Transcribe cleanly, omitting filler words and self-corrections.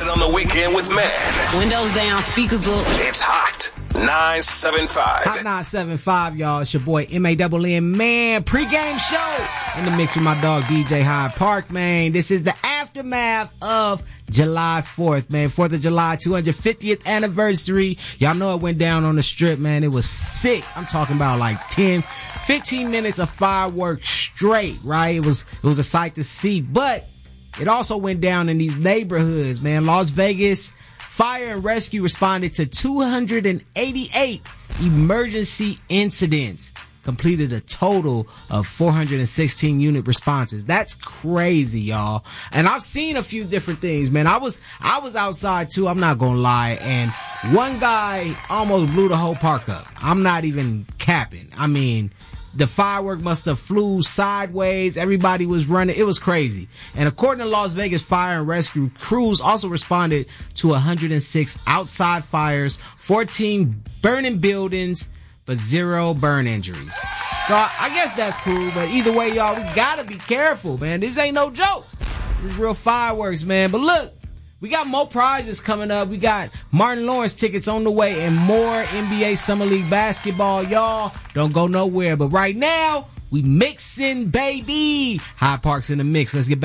Mixing on the weekend with Man. Windows down, speakers up. It's Hot 975. Hot 975, y'all. It's your boy M-A-N-N, Man. Pre-game show in the mix with my dog DJ Hyde Park, man. This is the aftermath of July 4th, man. 4th of July, 250th anniversary. Y'all know it went down on the strip, man. It was sick. I'm talking about like 10, 15 minutes of fireworks straight, right? It was a sight to see, but it also went down in these neighborhoods, man. Las Vegas Fire and Rescue responded to 288 emergency incidents, completed a total of 416 unit responses. That's crazy, y'all. And I've seen a few different things, man. I was outside too, I'm not gonna lie, and one guy almost blew the whole park up. I'm not even capping. I mean, the firework must have flew sideways. Everybody was running. It was crazy. And according to Las Vegas Fire and Rescue, crews also responded to 106 outside fires, 14 burning buildings, but 0 burn injuries. So I guess that's cool. But either way, y'all, we gotta be careful, man. This ain't no jokes. This is real fireworks, man. But look, we got more prizes coming up. We got Martin Lawrence tickets on the way and more NBA Summer League basketball. Y'all, don't go nowhere. But right now, we mixing, baby. Hyde Park's in the mix. Let's get back.